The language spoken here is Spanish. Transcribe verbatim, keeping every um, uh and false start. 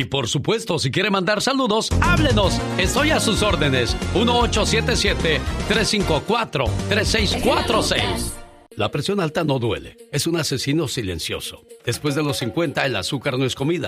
Y por supuesto, si quiere mandar saludos, háblenos. Estoy a sus órdenes. uno ocho siete siete, tres cinco cuatro, tres seis cuatro seis. La presión alta no duele. Es un asesino silencioso. Después de los cincuenta, el azúcar no es comida.